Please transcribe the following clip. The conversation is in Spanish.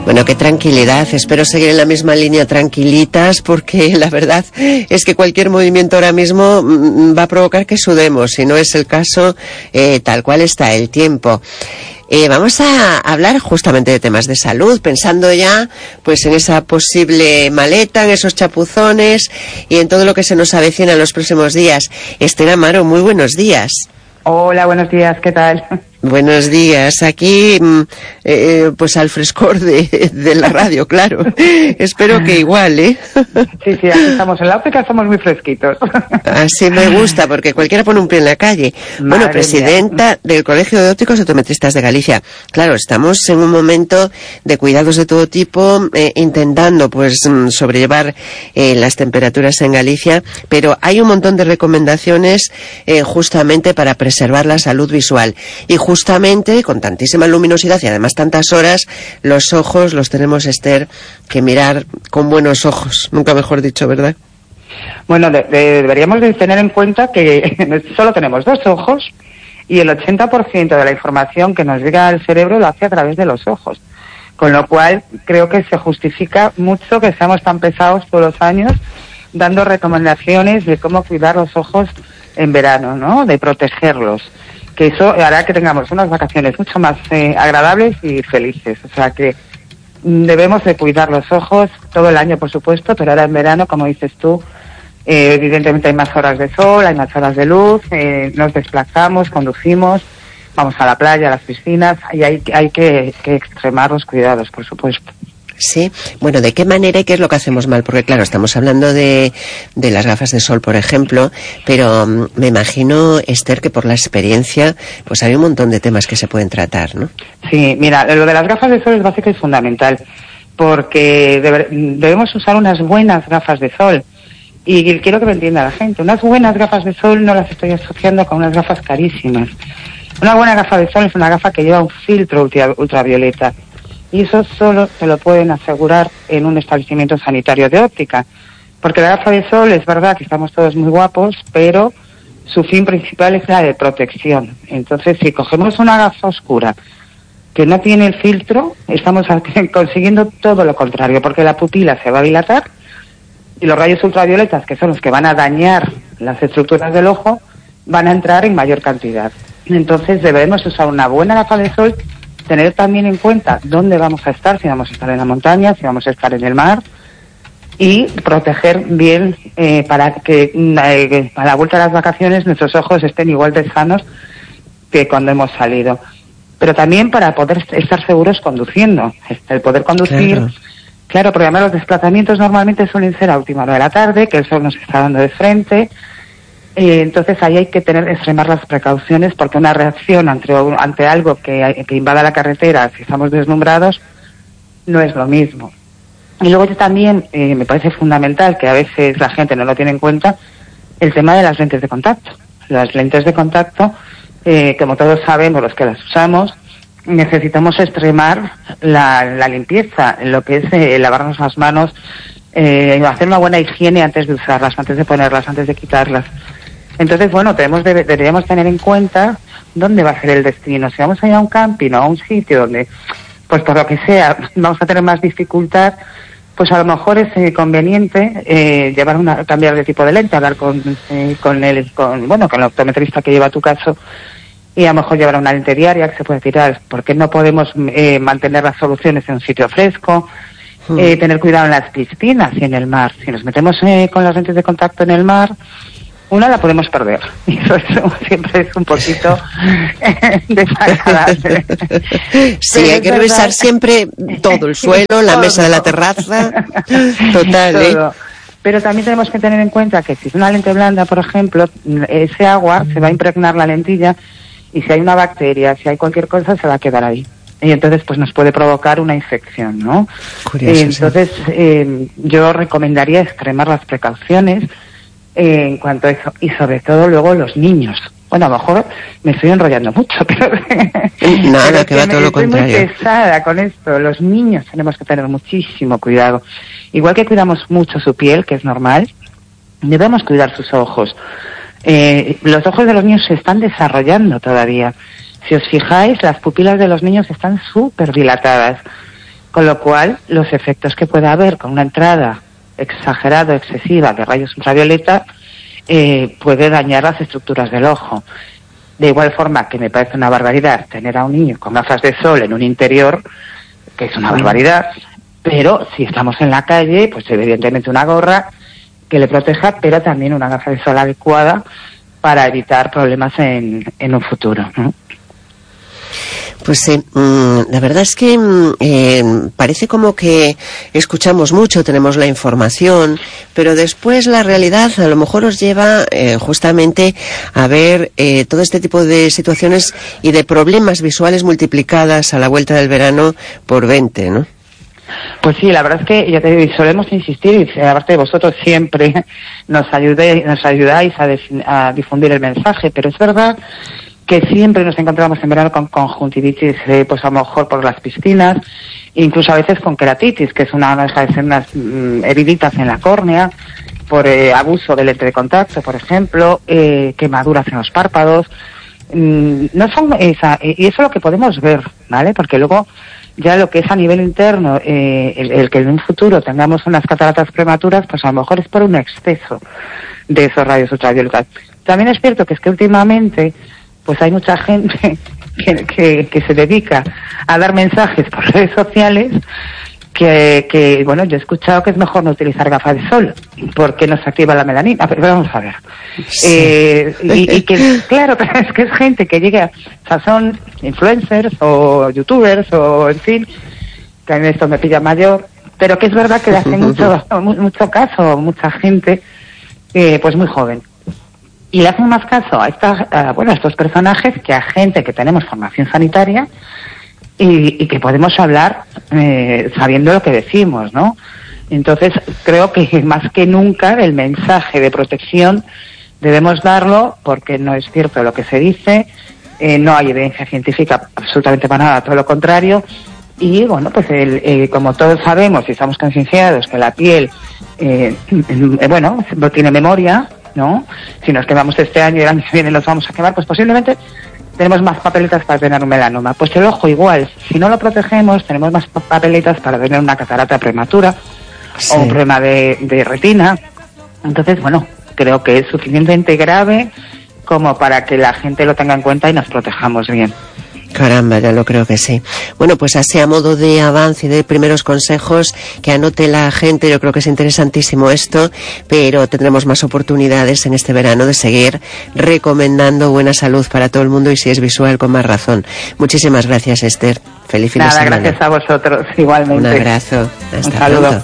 Bueno, qué tranquilidad. Espero seguir en la misma línea tranquilitas, porque la verdad es que cualquier movimiento ahora mismo va a provocar que sudemos, si no es el caso, tal cual está el tiempo. Vamos a hablar justamente de temas de salud, pensando ya pues en esa posible maleta, en esos chapuzones y en todo lo que se nos avecina en los próximos días. Esther Amaro, muy buenos días. Hola, buenos días, ¿qué tal? Buenos días, aquí pues al frescor de la radio, claro. Espero que igual, ¿eh? Sí, aquí estamos en la óptica, estamos muy fresquitos. Así me gusta, porque cualquiera pone un pie en la calle. Bueno, presidenta del Colegio de Ópticos Optometristas de Galicia. Claro, estamos en un momento de cuidados de todo tipo, intentando pues sobrellevar las temperaturas en Galicia, pero hay un montón de recomendaciones justamente para preservar la salud visual. Y justamente, con tantísima luminosidad y además tantas horas, los ojos los tenemos, Esther, que mirar con buenos ojos. Nunca mejor dicho, ¿verdad? Bueno, deberíamos de tener en cuenta que solo tenemos dos ojos y el 80% de la información que nos llega al cerebro lo hace a través de los ojos. Con lo cual, creo que se justifica mucho que seamos tan pesados todos los años dando recomendaciones de cómo cuidar los ojos en verano, ¿no? De protegerlos. Que eso hará que tengamos unas vacaciones mucho más agradables y felices. O sea que debemos de cuidar los ojos todo el año, por supuesto, pero ahora en verano, como dices tú, evidentemente hay más horas de sol, hay más horas de luz, nos desplazamos, conducimos, vamos a la playa, a las piscinas, y hay que extremar los cuidados, por supuesto. Sí, bueno, ¿de qué manera y qué es lo que hacemos mal? Porque claro, estamos hablando de las gafas de sol, por ejemplo, pero me imagino, Esther, que por la experiencia, pues hay un montón de temas que se pueden tratar, ¿no? Sí, mira, lo de las gafas de sol es básico y fundamental, porque debemos usar unas buenas gafas de sol. Y quiero que me entienda la gente, unas buenas gafas de sol no las estoy asociando con unas gafas carísimas. Una buena gafa de sol es una gafa que lleva un filtro ultravioleta. Y eso solo se lo pueden asegurar en un establecimiento sanitario de óptica. Porque la gafa de sol es verdad que estamos todos muy guapos, pero su fin principal es la de protección. Entonces, si cogemos una gafa oscura que no tiene el filtro, estamos consiguiendo todo lo contrario, porque la pupila se va a dilatar y los rayos ultravioletas, que son los que van a dañar las estructuras del ojo, van a entrar en mayor cantidad. Entonces, debemos usar una buena gafa de sol, tener también en cuenta dónde vamos a estar, si vamos a estar en la montaña, si vamos a estar en el mar, y proteger bien para que a la vuelta de las vacaciones nuestros ojos estén igual de sanos que cuando hemos salido. Pero también para poder estar seguros conduciendo. El poder conducir, claro, porque además los desplazamientos normalmente suelen ser a última hora de la tarde, que el sol nos está dando de frente. Entonces ahí hay que extremar las precauciones, porque una reacción ante algo que invada la carretera, si estamos deslumbrados, no es lo mismo. Y luego también me parece fundamental, que a veces la gente no lo tiene en cuenta, el tema de las lentes de contacto. Las lentes de contacto, como todos sabemos, los que las usamos, necesitamos extremar la limpieza, lo que es lavarnos las manos, hacer una buena higiene antes de usarlas, antes de ponerlas, antes de quitarlas. Entonces, bueno, deberíamos tener en cuenta dónde va a ser el destino. Si vamos a ir a un camping o a un sitio donde, pues por lo que sea, vamos a tener más dificultad, pues a lo mejor es conveniente cambiar de tipo de lente, hablar con el optometrista que lleva tu caso, y a lo mejor llevar una lente diaria que se puede tirar, porque no podemos mantener las soluciones en un sitio fresco. Tener cuidado en las piscinas y en el mar. Si nos metemos con las lentes de contacto en el mar, una la podemos perder. Y eso siempre es un poquito desagradable. Sí, hay que revisar siempre todo, el suelo, la mesa de la terraza, total, todo. Pero también tenemos que tener en cuenta que si es una lente blanda, por ejemplo, ese agua se va a impregnar la lentilla, y si hay una bacteria, si hay cualquier cosa, se va a quedar ahí. Y entonces pues nos puede provocar una infección, ¿no? Curioso, entonces yo recomendaría extremar las precauciones en cuanto a eso, y sobre todo luego los niños. Bueno, a lo mejor me estoy enrollando mucho, pero nada, que va todo lo contrario. Estoy muy pesada con esto. Los niños tenemos que tener muchísimo cuidado. Igual que cuidamos mucho su piel, que es normal, debemos cuidar sus ojos. Los ojos de los niños se están desarrollando todavía. Si os fijáis, las pupilas de los niños están súper dilatadas. Con lo cual, los efectos que pueda haber con una entrada exagerada, excesiva de rayos ultravioleta, puede dañar las estructuras del ojo. De igual forma que me parece una barbaridad tener a un niño con gafas de sol en un interior, que es una barbaridad, pero si estamos en la calle, pues evidentemente una gorra que le proteja, pero también una gafa de sol adecuada para evitar problemas en un futuro, ¿no? Pues la verdad es que parece como que escuchamos mucho, tenemos la información, pero después la realidad a lo mejor os lleva justamente a ver todo este tipo de situaciones y de problemas visuales multiplicadas a la vuelta del verano por 20, ¿no? Pues sí, la verdad es que ya te digo, solemos insistir, y aparte de vosotros siempre nos ayudáis a difundir el mensaje, pero es verdad que siempre nos encontramos en verano con conjuntivitis, pues a lo mejor por las piscinas, incluso a veces con queratitis, que es no deja de ser unas heriditas en la córnea, por abuso del lente de contacto, por ejemplo, quemaduras en los párpados. No son y eso es lo que podemos ver, ¿vale? Porque luego ya lo que es a nivel interno, el que en un futuro tengamos unas cataratas prematuras, pues a lo mejor es por un exceso de esos rayos ultravioletas. También es cierto que es que últimamente pues hay mucha gente que se dedica a dar mensajes por redes sociales que bueno, yo he escuchado que es mejor no utilizar gafas de sol porque nos activa la melanina, pero vamos a ver. Sí. Y que, claro, es que es gente que llega, o sea, son influencers o youtubers o, en fin, que a mí esto me pilla mayor, pero que es verdad que le hacen mucho caso a mucha gente, pues muy joven. Y le hacen más caso a estos personajes que a gente que tenemos formación sanitaria y que podemos hablar sabiendo lo que decimos, ¿no? Entonces, creo que más que nunca el mensaje de protección debemos darlo porque no es cierto lo que se dice, no hay evidencia científica absolutamente para nada, todo lo contrario. Y bueno, pues como todos sabemos y estamos concienciados que la piel, bueno, no tiene memoria, ¿no? Si nos quemamos este año y el año que viene los vamos a quemar, pues posiblemente tenemos más papeletas para tener un melanoma. Pues el ojo igual, si no lo protegemos, tenemos más papeletas para tener una catarata prematura, sí, o un problema de retina. Entonces, bueno, creo que es suficientemente grave como para que la gente lo tenga en cuenta y nos protejamos bien. Caramba, ya lo creo que sí. Bueno, pues así a modo de avance y de primeros consejos, que anote la gente, yo creo que es interesantísimo esto, pero tendremos más oportunidades en este verano de seguir recomendando buena salud para todo el mundo y si es visual con más razón. Muchísimas gracias, Esther. Feliz fin de semana. Gracias a vosotros, igualmente. Un abrazo. Hasta pronto.